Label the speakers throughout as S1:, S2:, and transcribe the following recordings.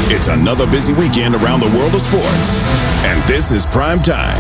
S1: It's another busy weekend around the world of sports. And this is Prime Time.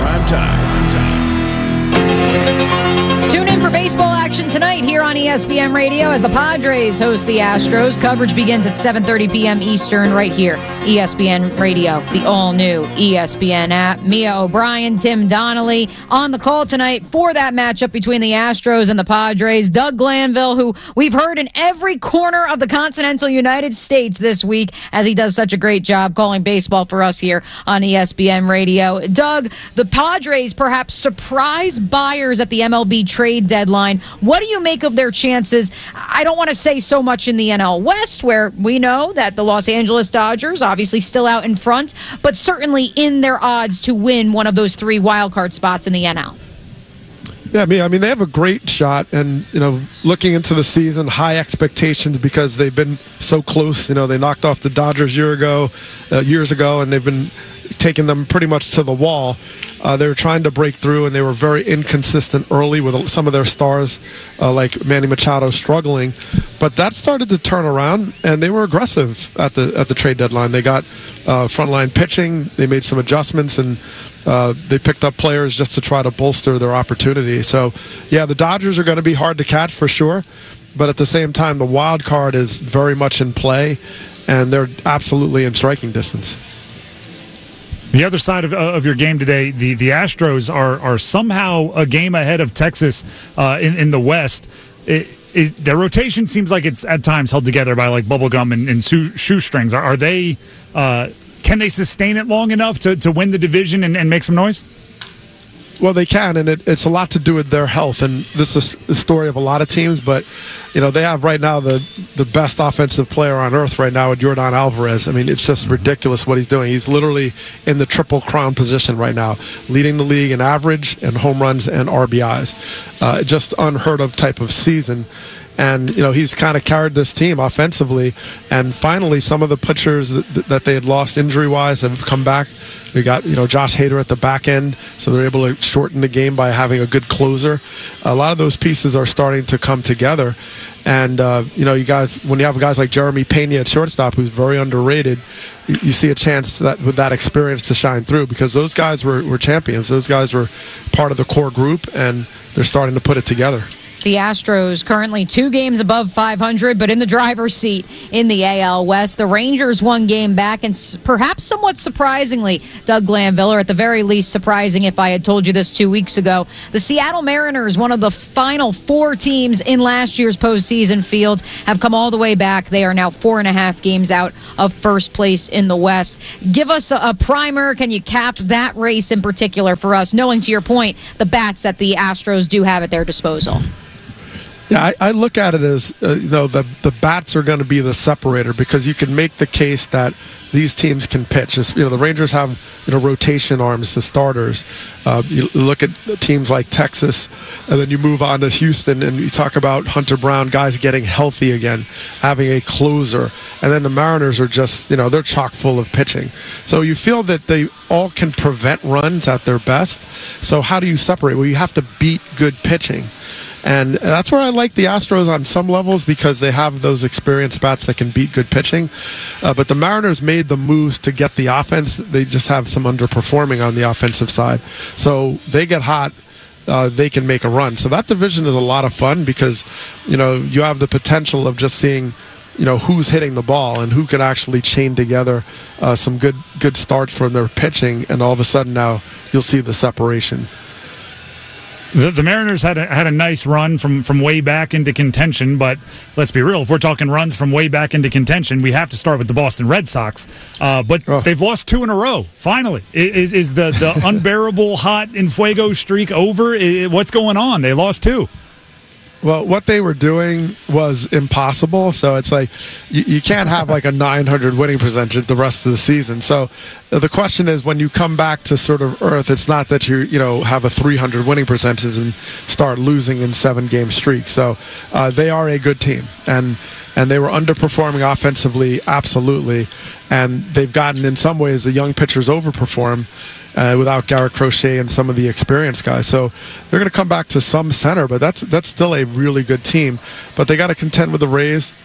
S2: Tune in for baseball action tonight here on ESPN Radio as the Padres host the Astros. Coverage begins at 7:30 p.m. Eastern right here. ESPN Radio, the all-new ESPN app. Mia O'Brien, Tim Donnelly on the call tonight for that matchup between the Astros and the Padres. Doug Glanville, who we've heard in every corner of the continental United States this week as he does such a great job calling baseball for us here on ESPN Radio. Doug, the Padres perhaps surprise buyers at the MLB trade deadline. What do you make of their chances? I don't want to say so much in the NL West, where we know that the Los Angeles Dodgers obviously still out in front, but certainly in their odds to win one of those 3 wildcard spots in the NL.
S3: Yeah, I mean, they have a great shot, and, looking into the season, high expectations because they've been so close. They knocked off the Dodgers years ago, and they've been taking them pretty much to the wall. They were trying to break through, and they were very inconsistent early with some of their stars, like Manny Machado, struggling. But that started to turn around, and they were aggressive at the trade deadline. They got frontline pitching. They made some adjustments, and they picked up players just to try to bolster their opportunity. So, yeah, the Dodgers are going to be hard to catch for sure. But at the same time, the wild card is very much in play, and they're absolutely in striking distance.
S4: The other side of your game today, the Astros are somehow a game ahead of Texas in the West. Their rotation seems like it's at times held together by like bubblegum and shoestrings. Are they? Can they sustain it long enough to win the division and make some noise?
S3: Well, they can, and it's a lot to do with their health. And this is the story of a lot of teams, but they have right now the best offensive player on earth right now with Yordan Alvarez. I mean, it's just ridiculous what he's doing. He's literally in the triple crown position right now, leading the league in average and home runs and RBIs. Just unheard of type of season. And, he's kind of carried this team offensively. And finally, some of the pitchers that they had lost injury-wise have come back. They got, Josh Hader at the back end, so they're able to shorten the game by having a good closer. A lot of those pieces are starting to come together. And, when you have guys like Jeremy Pena at shortstop, who's very underrated, you see a chance with that experience to shine through, because those guys were champions. Those guys were part of the core group, and they're starting to put it together.
S2: The Astros currently 2 games above 500, but in the driver's seat in the AL West. The Rangers 1 game back, and perhaps somewhat surprisingly, Doug Glanville, or at the very least surprising if I had told you this 2 weeks ago, the Seattle Mariners, one of the final 4 teams in last year's postseason field, have come all the way back. They are now 4.5 games out of first place in the West. Give us a primer. Can you cap that race in particular for us, knowing, to your point, the bats that the Astros do have at their disposal?
S3: Yeah, I look at it as, the bats are going to be the separator, because you can make the case that these teams can pitch. The Rangers have, rotation arms, the starters. You look at teams like Texas, and then you move on to Houston, and you talk about Hunter Brown, guys getting healthy again, having a closer. And then the Mariners are just, they're chock full of pitching. So you feel that they all can prevent runs at their best. So how do you separate? Well, you have to beat good pitching. And that's where I like the Astros on some levels, because they have those experienced bats that can beat good pitching. But the Mariners made the moves to get the offense. They just have some underperforming on the offensive side. So they get hot. They can make a run. So that division is a lot of fun, because, you have the potential of just seeing, who's hitting the ball and who can actually chain together some good starts from their pitching. And all of a sudden now you'll see the separation.
S4: The Mariners had a nice run from way back into contention, but let's be real. If we're talking runs from way back into contention, we have to start with the Boston Red Sox. But they've lost 2 in a row, finally. Is the unbearable hot en fuego streak over? What's going on? They lost 2.
S3: Well, what they were doing was impossible. So it's like you can't have like a 900 winning percentage the rest of the season. So the question is, when you come back to sort of earth, it's not that you have a 300 winning percentage and start losing in 7-game streaks. So they are a good team, and they were underperforming offensively, absolutely. And they've gotten, in some ways, the young pitchers overperform without Garrett Crochet and some of the experienced guys. So they're going to come back to some center, but that's still a really good team. But they got to contend with the Rays.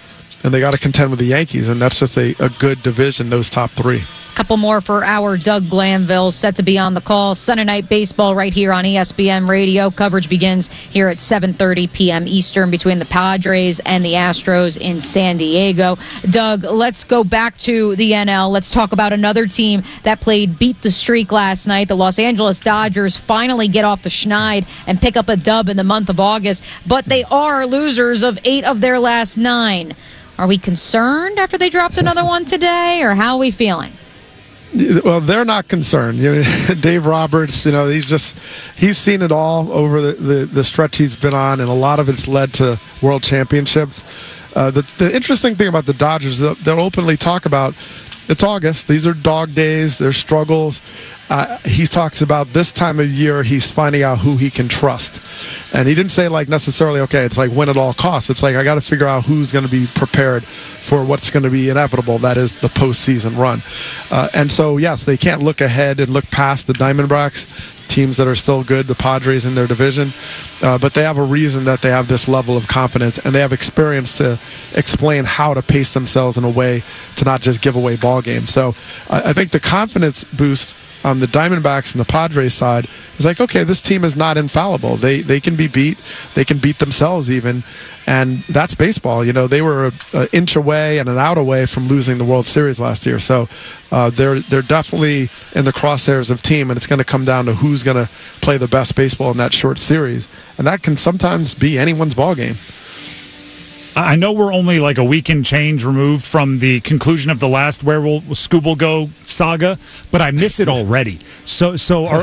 S3: and they got to contend with the Yankees, and that's just a good division, those top three.
S2: Couple more for our Doug Glanville, set to be on the call. Sunday Night Baseball right here on ESPN Radio. Coverage begins here at 7:30 p.m. Eastern between the Padres and the Astros in San Diego. Doug, let's go back to the NL. Let's talk about another team that beat the streak last night. The Los Angeles Dodgers finally get off the schneid and pick up a dub in the month of August, but they are losers of 8 of their last 9. Are we concerned after they dropped another one today, or how are we feeling?
S3: Well, they're not concerned. Dave Roberts, he's seen it all over the stretch he's been on, and a lot of it's led to world championships. The interesting thing about the Dodgers, they'll openly talk about, it's August. These are dog days. There's struggles. He talks about this time of year, he's finding out who he can trust. And he didn't say necessarily, okay, it's win at all costs. It's I got to figure out who's going to be prepared for what's going to be inevitable, that is the postseason run. And so, yes, they can't look ahead and look past the Diamondbacks, teams that are still good, the Padres in their division, but they have a reason that they have this level of confidence, and they have experience to explain how to pace themselves in a way to not just give away ball games. So I think the confidence boost on the Diamondbacks and the Padres side is okay, this team is not infallible. They can be beat. They can beat themselves even. And that's baseball. They were an inch away and an out away from losing the World Series last year. So they're definitely in the crosshairs of team, and it's going to come down to who's going to play the best baseball in that short series. And that can sometimes be anyone's ball game.
S4: I know we're only a week and change removed from the conclusion of the last Where Will Skubal Go saga, but I miss it already. So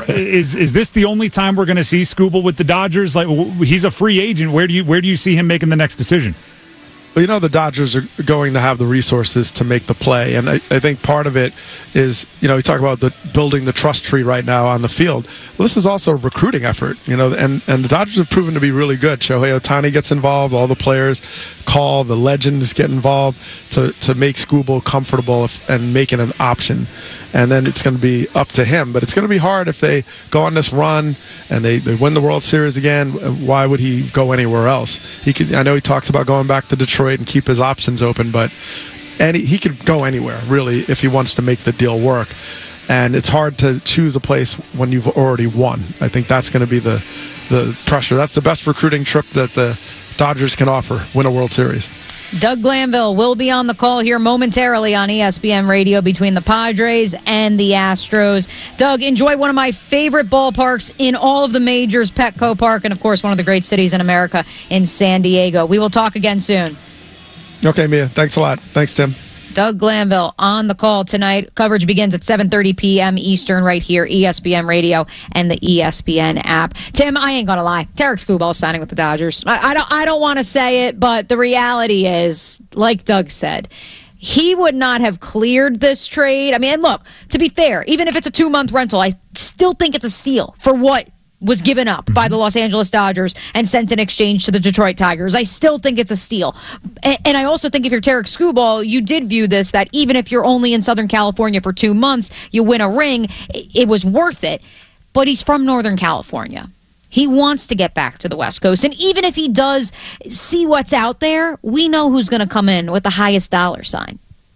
S4: is this the only time we're going to see Skubal with the Dodgers? He's a free agent. Where do you see him making the next decision?
S3: Well, the Dodgers are going to have the resources to make the play, and I think part of it is, you talk about building the trust tree right now on the field. Well, this is also a recruiting effort, and the Dodgers have proven to be really good. Shohei Ohtani gets involved, all the players call, the legends get involved to make Skubal comfortable and make it an option. And then it's going to be up to him. But it's going to be hard if they go on this run and they win the World Series again. Why would he go anywhere else? I know he talks about going back to Detroit and keep his options open, but he could go anywhere, really, if he wants to make the deal work. And it's hard to choose a place when you've already won. I think that's going to be the pressure. That's the best recruiting trip that the Dodgers can offer, win a World Series.
S2: Doug Glanville will be on the call here momentarily on ESPN Radio between the Padres and the Astros. Doug, enjoy one of my favorite ballparks in all of the majors, Petco Park, and, of course, one of the great cities in America in San Diego. We will talk again soon.
S3: Okay, Mia. Thanks a lot. Thanks, Tim.
S2: Doug Glanville on the call tonight. Coverage begins at 7:30 p.m. Eastern right here, ESPN Radio and the ESPN app. Tim, I ain't gonna lie. Tarik Skubal is signing with the Dodgers. I don't want to say it, but the reality is, like Doug said, he would not have cleared this trade. I mean, and look, to be fair, even if it's a 2-month rental, I still think it's a steal for what was given up by the Los Angeles Dodgers and sent in exchange to the Detroit Tigers. I still think it's a steal. And I also think if you're Tarik Skubal, you did view this, that even if you're only in Southern California for 2 months, you win a ring, it was worth it. But he's from Northern California. He wants to get back to the West Coast. And even if he does see what's out there, we know who's going to come in with the highest dollar sign.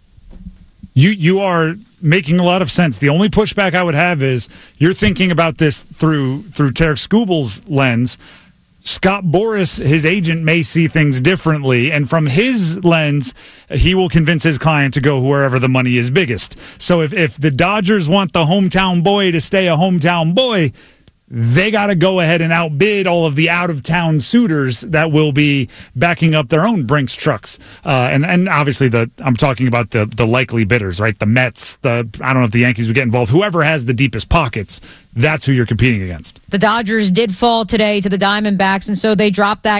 S4: You are making a lot of sense. The only pushback I would have is you're thinking about this through Tarik Skubal's lens. Scott Boras, his agent, may see things differently, and from his lens, he will convince his client to go wherever the money is biggest. So if the Dodgers want the hometown boy to stay a hometown boy, they got to go ahead and outbid all of the out-of-town suitors that will be backing up their own Brinks trucks. And obviously, I'm talking about the likely bidders, right? The Mets, I don't know if the Yankees would get involved. Whoever has the deepest pockets, that's who you're competing against.
S2: The Dodgers did fall today to the Diamondbacks, and so they dropped that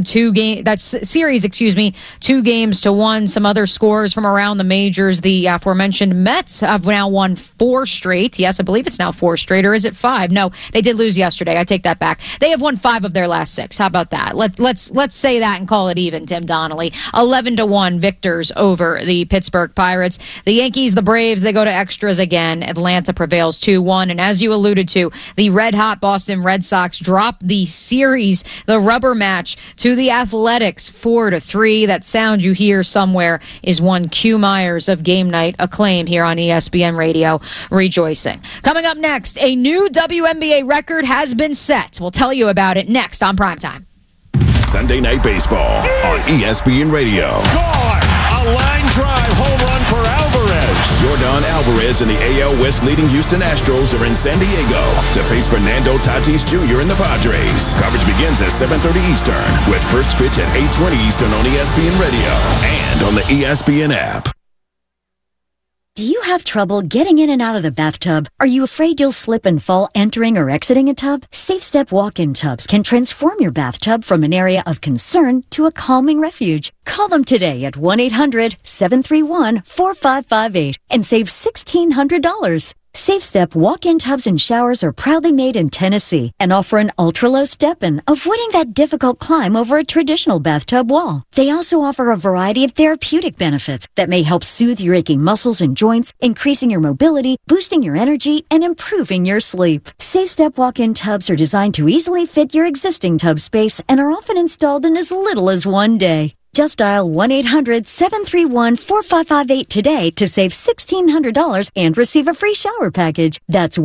S2: series, 2 games to 1. Some other scores from around the majors. The aforementioned Mets have now won 4 straight. Yes, I believe it's now 4 straight, or is it 5? No, they did lose yesterday. I take that back. They have won 5 of their last 6. How about that? Let's say that and call it even, Tim Donnelly. 11-1 victors over the Pittsburgh Pirates. The Yankees, the Braves, they go to extras again. Atlanta prevails 2-1, and as you alluded alluded to, the red-hot Boston Red Sox dropped the series, the rubber match, to the Athletics 4-3. That sound you hear somewhere is one Q Myers of Game Night Acclaim here on ESPN Radio, rejoicing. Coming up next, a new WNBA record has been set. We'll tell you about it next on Primetime.
S1: Sunday Night Baseball on ESPN Radio.
S5: Gone! A line drive home run for Alvarez.
S1: Yordan Alvarez and the AL West leading Houston Astros are in San Diego to face Fernando Tatis Jr. and the Padres. Coverage begins at 7:30 Eastern with first pitch at 8:20 Eastern on ESPN Radio and on the ESPN app.
S6: Do you have trouble getting in and out of the bathtub? Are you afraid you'll slip and fall entering or exiting a tub? SafeStep walk-in tubs can transform your bathtub from an area of concern to a calming refuge. Call them today at 1-800-731-4558 and save $1,600. SafeStep walk-in tubs and showers are proudly made in Tennessee and offer an ultra-low step-in, avoiding that difficult climb over a traditional bathtub wall. They also offer a variety of therapeutic benefits that may help soothe your aching muscles and joints, increasing your mobility, boosting your energy, and improving your sleep. SafeStep walk-in tubs are designed to easily fit your existing tub space and are often installed in as little as one day. Just dial 1-800-731-4558 today to save $1,600 and receive a free shower package. That's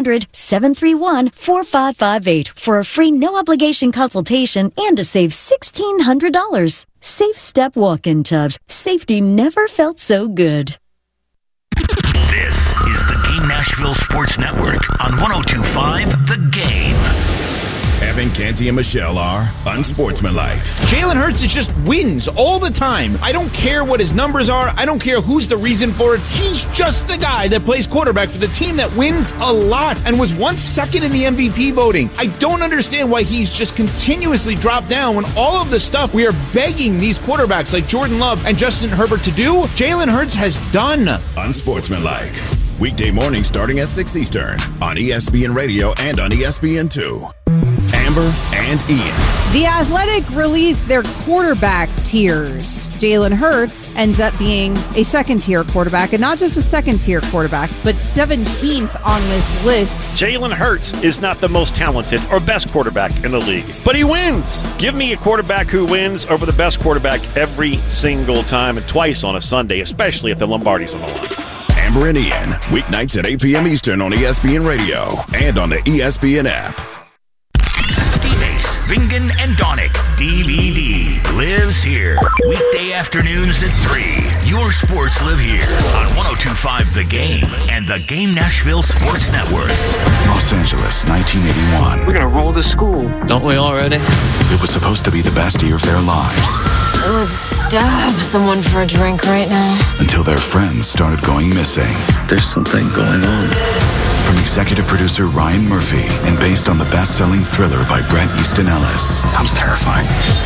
S6: 1-800-731-4558 for a free no-obligation consultation and to save $1,600. SafeStep walk-in tubs. Safety never felt so good.
S7: This is the Game Nashville Sports Network on 102.5 The Game.
S1: Evan Canty and Michelle are unsportsmanlike.
S8: Jalen Hurts just wins all the time. I don't care what his numbers are. I don't care who's the reason for it. He's just the guy that plays quarterback for the team that wins a lot and was once second in the MVP voting. I don't understand why he's just continuously dropped down when all of the stuff we are begging these quarterbacks like Jordan Love and Justin Herbert to do, Jalen Hurts has done.
S1: Unsportsmanlike. Weekday morning starting at 6 Eastern on ESPN Radio and on ESPN2. Amber and Ian.
S9: The Athletic released their quarterback tiers. Jalen Hurts ends up being a second-tier quarterback, and not just a second-tier quarterback, but 17th on this list.
S5: Jalen Hurts is not the most talented or best quarterback in the league, but he wins. Give me a quarterback who wins over the best quarterback every single time and twice on a Sunday, especially if the Lombardi's on the line.
S1: Amber and Ian, weeknights at 8 p.m. Eastern on ESPN Radio and on the ESPN app.
S7: D-Base, Bingen, and Donick. DVD lives here. Weekday afternoons at 3. Your sports live here on 102.5 The Game and the Game Nashville Sports Network.
S10: Los Angeles, 1981.
S11: We're going to roll the school, don't we already?
S10: It was supposed to be the best year of their lives.
S12: I would stab someone for a drink right now.
S10: Until their friends started going missing.
S11: There's something going on.
S10: From executive producer Ryan Murphy and based on the best-selling thriller by Bret Easton Ellis. Sounds terrifying.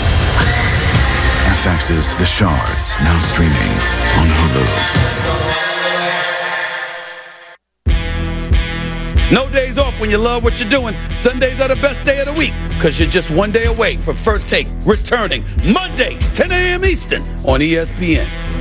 S10: FX's The Shards, now streaming on Hulu.
S13: No days off when you love what you're doing. Sundays are the best day of the week because you're just one day away from First Take returning Monday, 10 a.m. Eastern on ESPN.